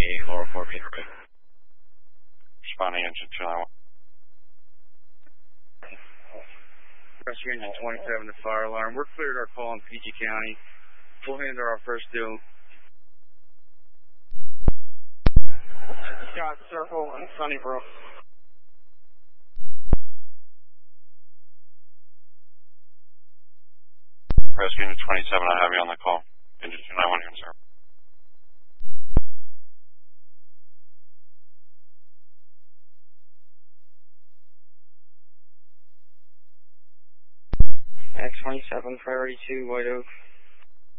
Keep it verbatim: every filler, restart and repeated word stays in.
eight four four meter right. Responding engine two nine one. Rescue engine twenty-seven to fire alarm. We're cleared our call in P G County. We'll handle our first due. Scott Circle and Sunnybrook. Rescue engine twenty-seven, I have you on the call. Engine two nine one here, sir. X twenty-seven, priority two, White Oak.